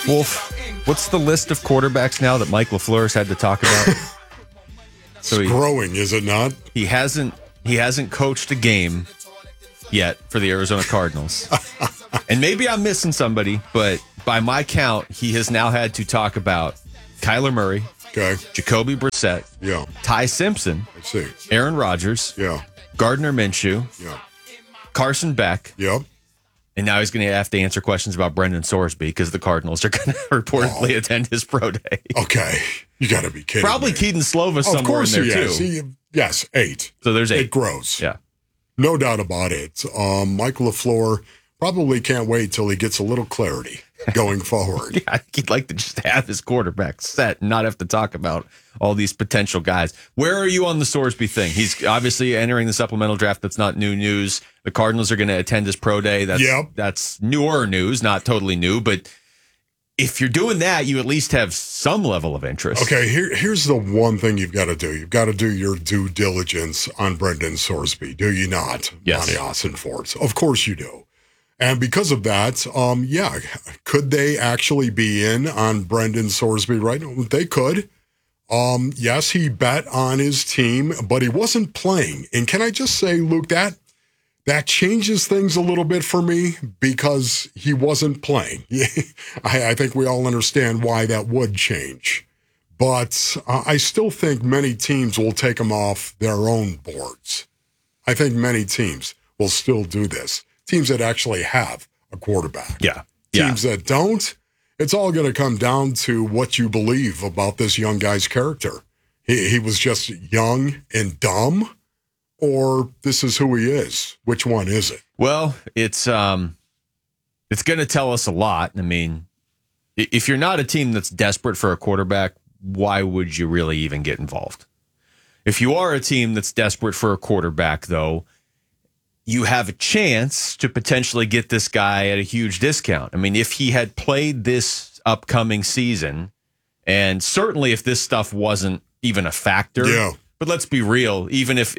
Wolf, what's the list of quarterbacks now that Mike LaFleur's had to talk about? So it's growing, is it not? He hasn't coached a game yet for the Arizona Cardinals. And maybe I'm missing somebody, but by my count, he has now had to talk about Kyler Murray, Jacoby Brissett, Ty Simpson, Aaron Rodgers, Gardner Minshew, Carson Beck, and now he's going to have to answer questions about Brendan Sorsby because the Cardinals are going to reportedly attend his pro day. Okay. You got to be kidding Probably me. Keaton Slova somewhere in there, too. Yes, 8. So there's 8. It grows. Yeah. No doubt about it. Mike LaFleur probably can't wait till he gets a little clarity going forward. I think he'd like to just have his quarterback set and not have to talk about all these potential guys. Where are you on the Sorsby thing? He's obviously entering the supplemental draft. That's not new news. The Cardinals are going to attend his pro day. That's newer news, not totally new. But if you're doing that, you at least have some level of interest. Okay, here's the one thing you've got to do. You've got to do your due diligence on Brendan Sorsby, do you not? Yes. Monty Austin-Fort. Of course you do. And because of that, could they actually be in on Brendan Sorsby right now? They could. Yes, he bet on his team, but he wasn't playing. And can I just say, Luke, that changes things a little bit for me because he wasn't playing. I think we all understand why that would change. But I still think many teams will take him off their own boards. I think many teams will still do this. Teams that actually have a quarterback. Teams that don't, it's all going to come down to what you believe about this young guy's character. He was just young and dumb, or this is who he is. Which one is it? Well, it's going to tell us a lot. I mean, if you're not a team that's desperate for a quarterback, why would you really even get involved? If you are a team that's desperate for a quarterback, though, you have a chance to potentially get this guy at a huge discount. I mean, if he had played this upcoming season, and certainly if this stuff wasn't even a factor, but let's be real, even if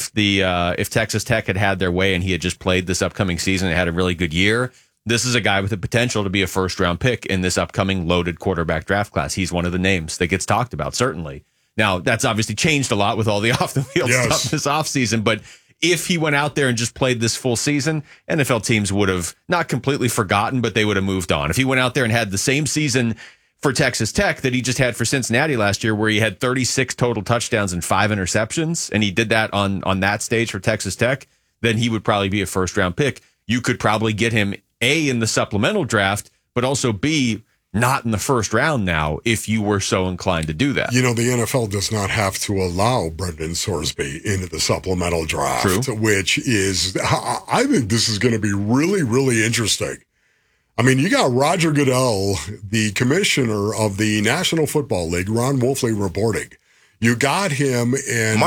Texas Tech had their way and he had just played this upcoming season and had a really good year, this is a guy with the potential to be a first-round pick in this upcoming loaded quarterback draft class. He's one of the names that gets talked about, certainly. Now, that's obviously changed a lot with all the off-the-field stuff this offseason, but if he went out there and just played this full season, NFL teams would have not completely forgotten, but they would have moved on. If he went out there and had the same season for Texas Tech that he just had for Cincinnati last year, where he had 36 total touchdowns and 5 interceptions, and he did that on that stage for Texas Tech, then he would probably be a first-round pick. You could probably get him, A, in the supplemental draft, but also B, not in the first round now if you were so inclined to do that. You know, the NFL does not have to allow Brendan Sorsby into the supplemental draft, which is, I think this is going to be really, really interesting. I mean, you got Roger Goodell, the commissioner of the National Football League, Ron Wolfley reporting. You got him, and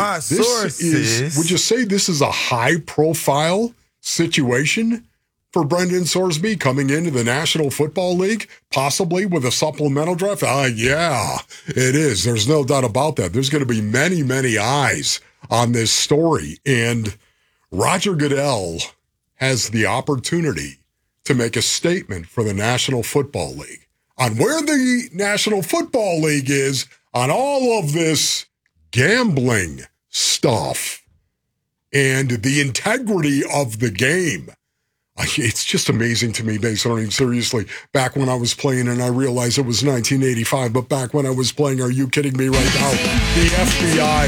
would you say this is a high-profile situation for Brendan Sorsby coming into the National Football League, possibly with a supplemental draft? Yeah, it is. There's no doubt about that. There's going to be many, many eyes on this story. And Roger Goodell has the opportunity to make a statement for the National Football League on where the National Football League is on all of this gambling stuff and the integrity of the game. It's just amazing to me, based on it. Seriously, back when I was playing, and I realized it was 1985, but back when I was playing, are you kidding me right now? The FBI.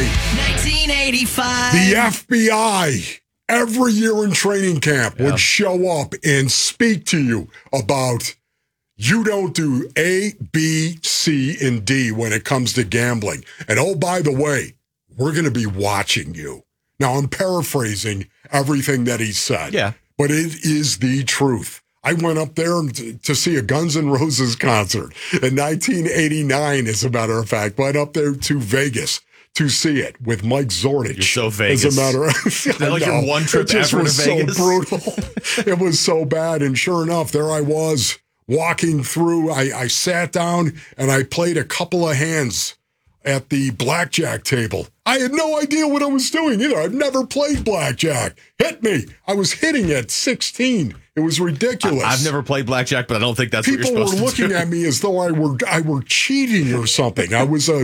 1985. The FBI, every year in training camp, would show up and speak to you about you don't do A, B, C, and D when it comes to gambling. And oh, by the way, we're going to be watching you. Now, I'm paraphrasing everything that he said. Yeah. But it is the truth. I went up there to see a Guns N' Roses concert in 1989, as a matter of fact. Went up there to Vegas to see it with Mike Zornich. You're so Vegas. As a matter of Is that like your one trip ever to Vegas? It was so brutal. It was so bad. And sure enough, there I was walking through. I sat down and I played a couple of hands at the blackjack table. I had no idea what I was doing either. I've never played blackjack. Hit me. I was hitting at 16 It was ridiculous. I've never played blackjack, but I don't think that's People what you're were supposed to do. looking at me as though I were cheating or something. I was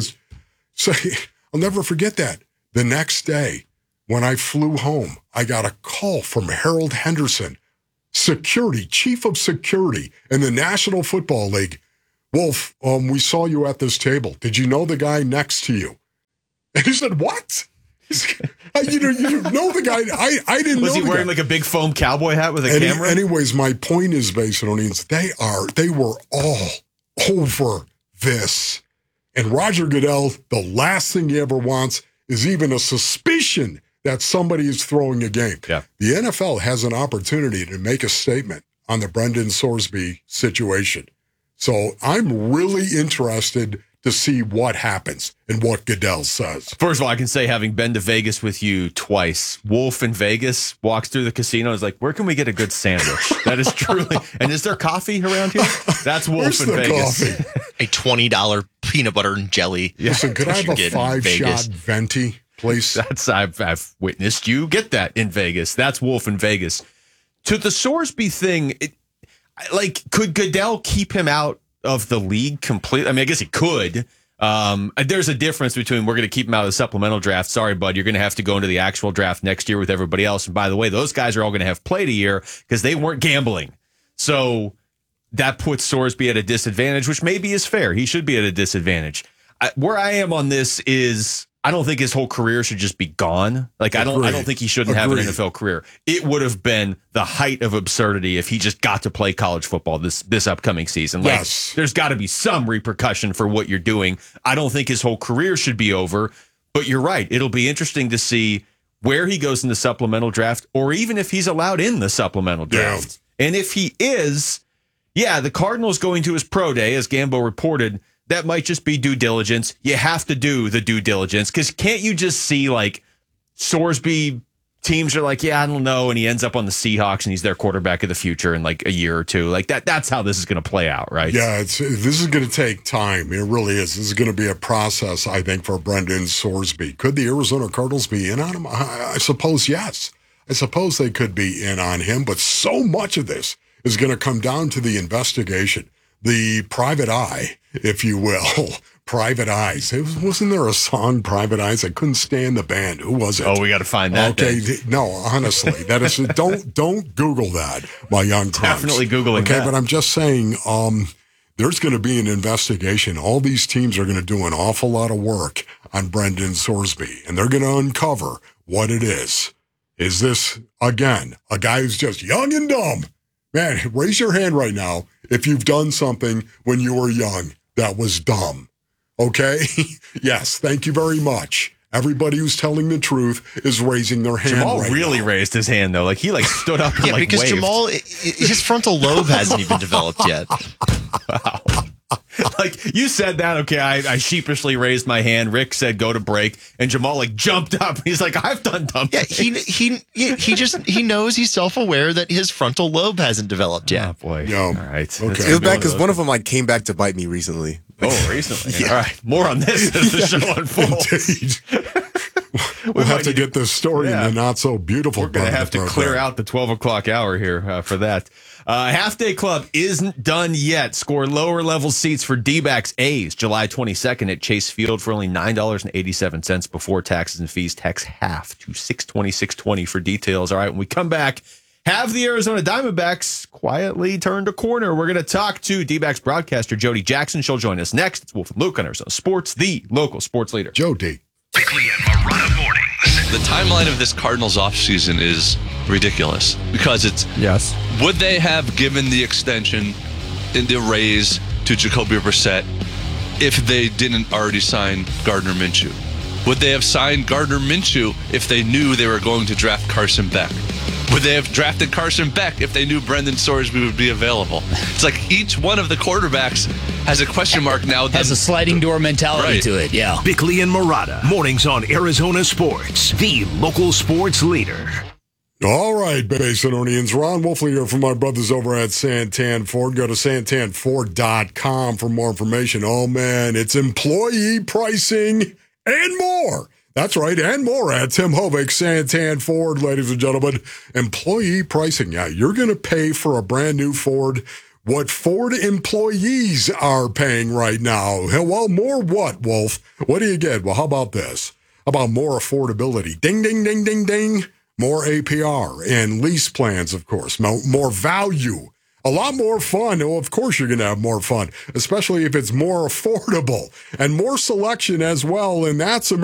I'll never forget that. The next day, when I flew home, I got a call from Harold Henderson, chief of security in the National Football League. Wolf, we saw you at this table. Did you know the guy next to you? And he said, what? You know the guy. I didn't know. Was he wearing like a big foam cowboy hat with a camera? Anyways, my point is, Basinonians, they were all over this. And Roger Goodell, the last thing he ever wants is even a suspicion that somebody is throwing a game. Yeah. The NFL has an opportunity to make a statement on the Brendan Sorsby situation. So I'm really interested to see what happens and what Goodell says. First of all, I can say, having been to Vegas with you twice, Wolf in Vegas walks through the casino and is like, where can we get a good sandwich? That is truly. And is there coffee around here? That's Wolf in Vegas. A $20 peanut butter and jelly. Yeah. Listen, could I have a 5-shot venti, please? I've witnessed you get that in Vegas. That's Wolf in Vegas. To the Sorsby thing, could Goodell keep him out of the league completely? I mean, I guess he could. There's a difference between we're going to keep him out of the supplemental draft. Sorry, bud, you're going to have to go into the actual draft next year with everybody else. And by the way, those guys are all going to have played a year because they weren't gambling. So that puts Sorsby at a disadvantage, which maybe is fair. He should be at a disadvantage. Where I am on this is I don't think his whole career should just be gone. I don't think he shouldn't have an NFL career. It would have been the height of absurdity if he just got to play college football this upcoming season. Yes. There's got to be some repercussion for what you're doing. I don't think his whole career should be over, but you're right. It'll be interesting to see where he goes in the supplemental draft, or even if he's allowed in the supplemental draft. Yeah. And if he is, the Cardinals going to his pro day, as Gambo reported, that might just be due diligence. You have to do the due diligence because can't you just see Sorsby teams are like, I don't know, and he ends up on the Seahawks and he's their quarterback of the future in a year or two. That's how this is going to play out, right? Yeah, this is going to take time. It really is. This is going to be a process, I think, for Brendan Sorsby. Could the Arizona Cardinals be in on him? I suppose yes. I suppose they could be in on him, but so much of this is going to come down to the investigation. The private eye, if you will, Private Eyes. Wasn't there a song, Private Eyes? I couldn't stand the band. Who was it? Oh, we got to find that. Okay, no, honestly, that is don't Google that, my young crimes. Definitely Googling that. Okay, but I'm just saying, there's going to be an investigation. All these teams are going to do an awful lot of work on Brendan Sorsby, and they're going to uncover what it is. Is this, again, a guy who's just young and dumb? Man, raise your hand right now if you've done something when you were young that was dumb. Okay? Yes, thank you very much. Everybody who's telling the truth is raising their hand. Jamal right really now. raised his hand, though. He stood up and because waved. Jamal, his frontal lobe hasn't even developed yet. Wow. You said that, okay, I sheepishly raised my hand. Rick said go to break, and Jamal jumped up. He's like, I've done dumb things. He knows, he's self-aware that his frontal lobe hasn't developed yet. Oh, boy. Yeah. All right. Okay. It was bad because one of them came back to bite me recently. Oh, recently. Yeah. All right. More on this as the show unfolds. Indeed. We'll have to get this story in the not so beautiful. We're going to have to clear out the 12 o'clock hour here for that. Half Day Club isn't done yet. Score lower level seats for D-backs A's July 22nd at Chase Field for only $9.87 before taxes and fees. Text half to 620-620 for details. All right, when we come back, have the Arizona Diamondbacks quietly turned a corner. We're going to talk to D-backs broadcaster Jody Jackson. She'll join us next. It's Wolf and Luke on Arizona Sports, the local sports leader. Jody. Bickley and Marotta mornings. The timeline of this Cardinals offseason is ridiculous because would they have given the extension in the raise to Jacoby Brissett if they didn't already sign Gardner Minshew? Would they have signed Gardner Minshew if they knew they were going to draft Carson Beck? Would they have drafted Carson Beck if they knew Brendan Sorsby would be available? It's like each one of the quarterbacks has a question mark now. Has a sliding door mentality to it, yeah. Bickley and Marotta, mornings on Arizona Sports, the local sports leader. All right, Basinonians. Ron Wolfley here from my brothers over at Santan Ford. Go to santanford.com for more information. Oh, man, it's employee pricing and more. That's right, and more at Tim Hovick, Santan Ford, ladies and gentlemen. Employee pricing. Yeah, you're going to pay for a brand new Ford what Ford employees are paying right now. Well, more what, Wolf? What do you get? Well, how about this? How about more affordability? Ding, ding, ding, ding, ding. More APR and lease plans, of course. More value. A lot more fun. Oh, of course you're going to have more fun, especially if it's more affordable and more selection as well. And that's